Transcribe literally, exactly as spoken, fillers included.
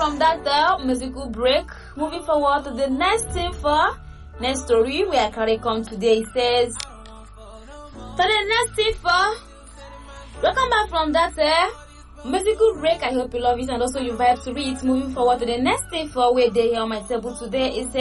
from that uh, musical break, moving forward to the next thing for next story where I carry come today. It says, for the next thing for, welcome back from that uh, musical break. I hope you love it and also you vibe to it. Moving forward to the next thing for where they here on my table today. It says,